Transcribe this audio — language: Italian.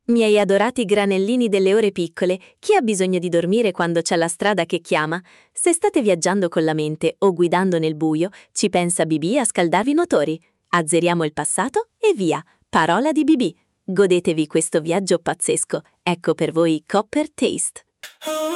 Miei adorati granellini delle ore piccole, chi ha bisogno di dormire quando c'è la strada che chiama? Se state viaggiando con la mente o guidando nel buio, ci pensa BB a scaldarvi i motori. Azzeriamo il passato e via. Parola di BB. Godetevi questo viaggio pazzesco. Ecco per voi Copper Taste.